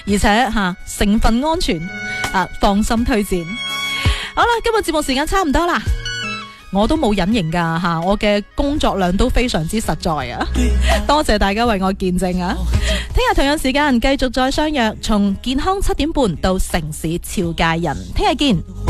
而且成分安全放心推薦。好啦，今日節目時間差唔多啦，我都冇隱形噶我嘅工作量都非常之實在啊！多謝大家為我見證啊！聽日同樣時間繼續再相約，從健康7點半到城市俏佳人，聽日見。